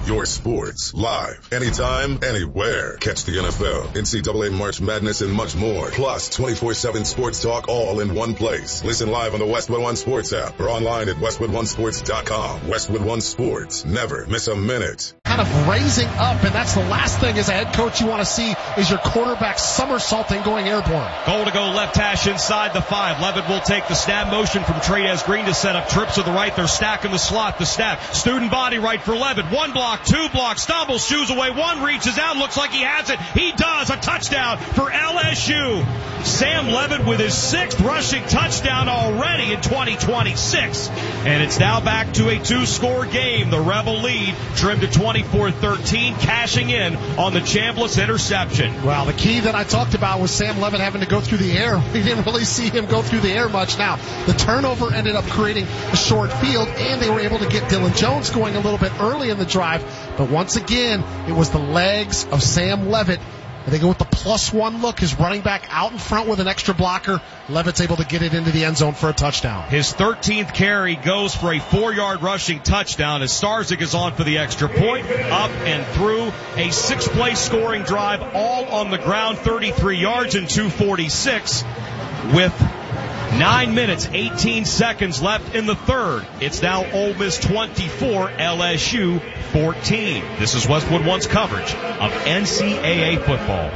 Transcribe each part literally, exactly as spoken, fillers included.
your sports, live, anytime, anywhere. Catch the N F L, N C double A March Madness, and much more. Plus, twenty-four seven sports talk all in one place. Listen live on the Westwood One Sports app or online at westwood one sports dot com. Westwood One Sports. Never miss a minute. Kind of raising up, and that's the last thing as a head coach you want to see is your quarterback somersaulting going airborne. Goal to go left hash inside the five. Levitt will take the snap motion from Trey'Dez Green to set up trips to the right. They're stacking the slot. The snap. Student body right for Levitt. One block, two blocks, stumbles, shoes away. One reaches out. Looks like he has it. He does. A touchdown for L S U. Sam Levitt with his sixth rushing touchdown already in twenty twenty-six. And it's now back to a two-score game. The Rebel lead trimmed to twenty-four thirteen, cashing in on the Chambliss interception. Well, the key that I talked about was Sam Levitt having to go through the air. We didn't really see him go through the air much. Now, the turnover ended up creating a short field, and they were able to get Dylan Jones going a little bit early in the drive. But once again, it was the legs of Sam Levitt. And they go with the plus one look. His running back out in front with an extra blocker. Levitt's able to get it into the end zone for a touchdown. His thirteenth carry goes for a four-yard rushing touchdown as Starzik is on for the extra point. Up and through a six-play scoring drive, all on the ground, thirty-three yards and two forty-six with nine minutes, eighteen seconds left in the third. It's now Ole Miss twenty-four, L S U fourteen. This is Westwood One's coverage of N C double A football.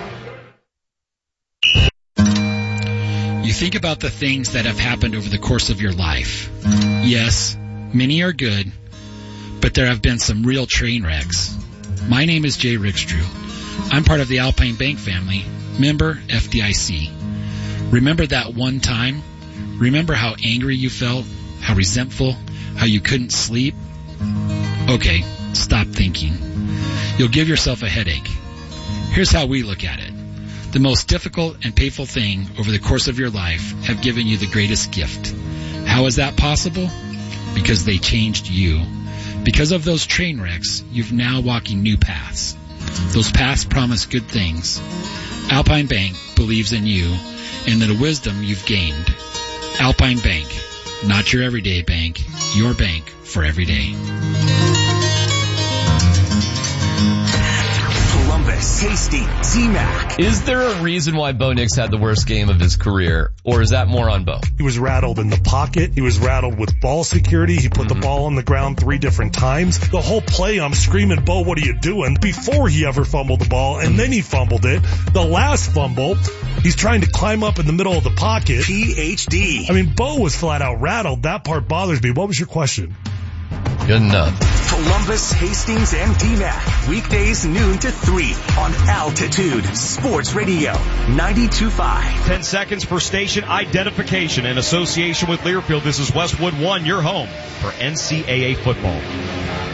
You think about the things that have happened over the course of your life. Yes, many are good, but there have been some real train wrecks. My name is Jay Rickstrew. I'm part of the Alpine Bank family, member F D I C. Remember that one time? Remember how angry you felt? How resentful? How you couldn't sleep? Okay, stop thinking. You'll give yourself a headache. Here's how we look at it. The most difficult and painful thing over the course of your life have given you the greatest gift. How is that possible? Because they changed you. Because of those train wrecks, you've now walking new paths. Those paths promise good things. Alpine Bank believes in you and the wisdom you've gained. Alpine Bank, not your everyday bank, your bank for every day. Columbus, Hastings, Z-Mac. Is there a reason why Bo Nix had the worst game of his career, or is that more on Bo? He was rattled in the pocket. He was rattled with ball security. He put mm-hmm. the ball on the ground three different times. The whole play, I'm screaming, Bo, what are you doing? Before he ever fumbled the ball, and then he fumbled it. The last fumble, he's trying to climb up in the middle of the pocket. P H D. I mean, Bo was flat out rattled. That part bothers me. What was your question? Good enough. Columbus, Hastings, and D MAC. Weekdays noon to three on Altitude Sports Radio ninety-two point five. Ten seconds for station identification in association with Learfield. This is Westwood One, your home for N C double A football.